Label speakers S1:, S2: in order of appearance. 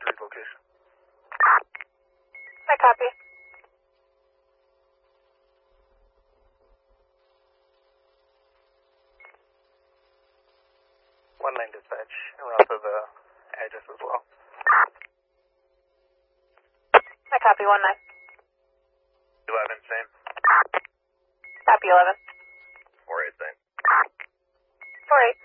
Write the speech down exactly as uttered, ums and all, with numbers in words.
S1: three's location.
S2: I copy.
S1: one nine dispatch, and we're off of the address as well.
S2: I copy one nine.
S1: eleven, same.
S2: Copy eleven.
S1: four eight, same.
S2: Four eight.